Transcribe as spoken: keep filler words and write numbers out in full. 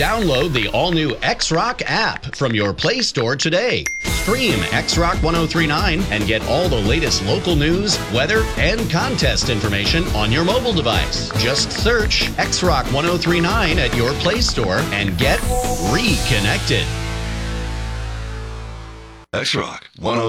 Download the all-new X-Rock app from your Play Store today. Stream X-Rock one oh three nine and get all the latest local news, weather, and contest information on your mobile device. Just search X-Rock one oh three nine at your Play Store and get reconnected. X-Rock one oh